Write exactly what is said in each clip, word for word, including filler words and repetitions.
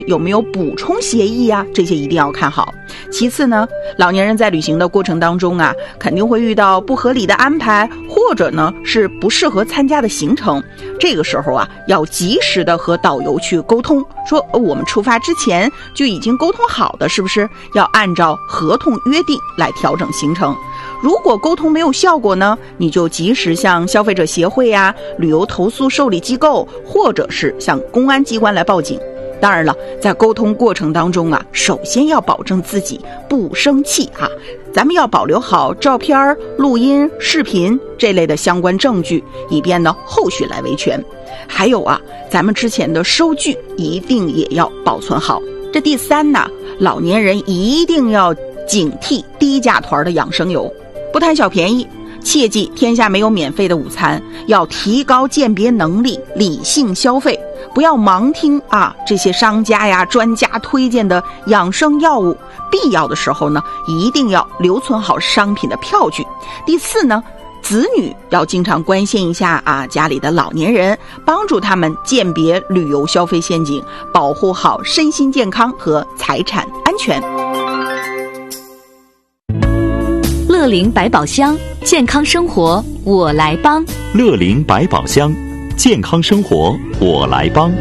有没有补充协议啊？这些一定要看好。其次呢，老年人在旅行的过程当中啊，肯定会遇到不合理的安排，或者呢是不适合参加的行程。这个时候啊，要及时的和导游去沟通，说我们出发之前就已经沟通好的，是不是要按照合同约定来调整行程？如果沟通没有效果呢，你就及时向消费者协会呀、旅游投诉受理机构，或者是向公安机关来报警。当然了，在沟通过程当中啊，首先要保证自己不生气啊，咱们要保留好照片、录音、视频这类的相关证据，以便呢后续来维权。还有啊，咱们之前的收据一定也要保存好。这第三呢，老年人一定要警惕低价团的养生游，不贪小便宜。切记天下没有免费的午餐，要提高鉴别能力，理性消费，不要盲听啊这些商家呀专家推荐的养生药物，必要的时候呢一定要留存好商品的票据。第四呢，子女要经常关心一下啊家里的老年人，帮助他们鉴别旅游消费陷阱，保护好身心健康和财产安全。 乐龄百宝箱，健康生活我来帮。 乐龄百宝箱，健康生活我来帮。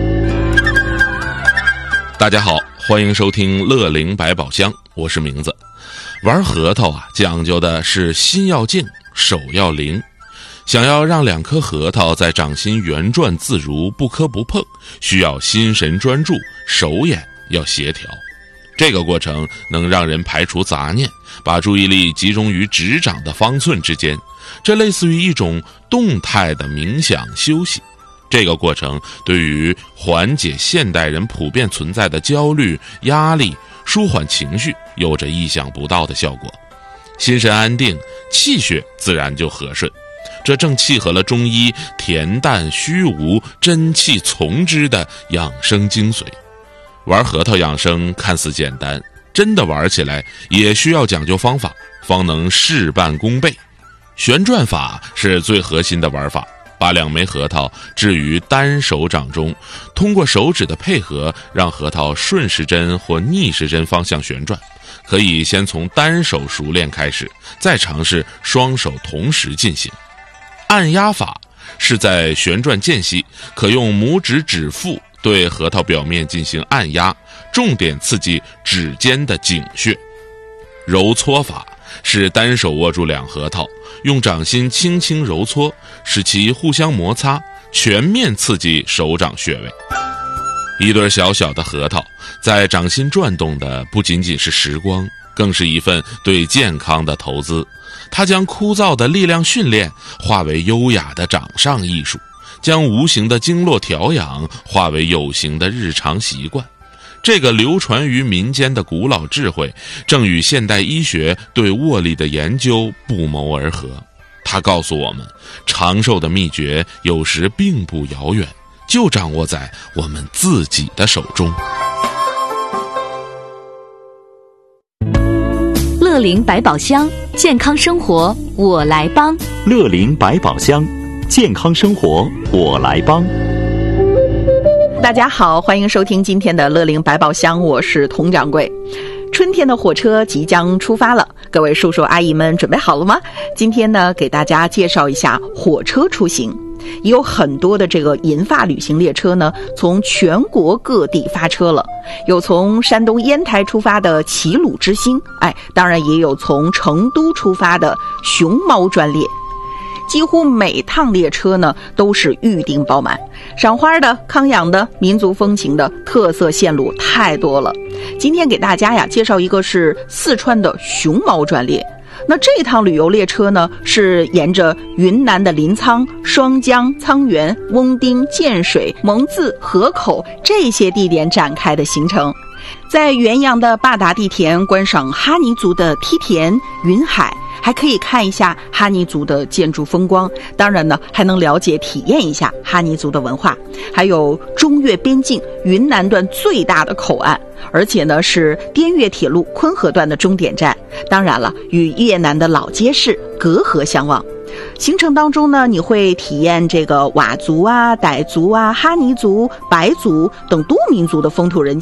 大家好，欢迎收听乐龄百宝箱，我是名字。玩核桃啊，讲究的是心要静，手要灵。想要让两颗核桃在掌心圆转自如，不磕不碰，需要心神专注，手眼要协调。这个过程能让人排除杂念，把注意力集中于指掌的方寸之间，这类似于一种动态的冥想休息。这个过程对于缓解现代人普遍存在的焦虑、压力、舒缓情绪有着意想不到的效果。心神安定，气血自然就和顺，这正契合了中医恬淡虚无、真气从之的养生精髓。玩核桃养生看似简单，真的玩起来也需要讲究方法，方能事半功倍。旋转法是最核心的玩法，把两枚核桃置于单手掌中，通过手指的配合，让核桃顺时针或逆时针方向旋转。可以先从单手熟练开始，再尝试双手同时进行。按压法是在旋转间隙，可用拇指指腹对核桃表面进行按压，重点刺激指尖的井穴。揉搓法是单手握住两核桃，用掌心轻轻揉搓，使其互相摩擦，全面刺激手掌穴位。一对小小的核桃在掌心转动的不仅仅是时光，更是一份对健康的投资。它将枯燥的力量训练化为优雅的掌上艺术，将无形的经络调养化为有形的日常习惯。这个流传于民间的古老智慧，正与现代医学对握力的研究不谋而合。它告诉我们，长寿的秘诀有时并不遥远，就掌握在我们自己的手中。 乐龄百宝箱，健康生活我来帮。 乐龄百宝箱，健康生活我来帮。 大家好，欢迎收听今天的乐龄百宝箱，我是佟掌柜。春天的火车即将出发了，各位叔叔阿姨们准备好了吗？今天呢，给大家介绍一下火车出行。也有很多的这个银发旅行列车呢，从全国各地发车了。有从山东烟台出发的齐鲁之星，哎，当然也有从成都出发的熊猫专列。几乎每趟列车呢都是预订爆满，赏花的、康养的、民族风情的特色线路太多了。今天给大家呀介绍一个是四川的熊猫专列。那这趟旅游列车呢，是沿着云南的临沧、双江、沧源、翁丁、建水、蒙自、河口这些地点展开的行程。在原阳的坝达地田观赏哈尼族的梯田、云海，还可以看一下哈尼族的建筑风光，当然呢还能了解体验一下哈尼族的文化。还有中越边境云南段最大的口岸，而且呢是滇越铁路昆河段的终点站，当然了与越南的老街市隔河相望。 行程当中呢，你会体验这个佤族啊、傣族啊、哈尼族、白族等多民族的风土人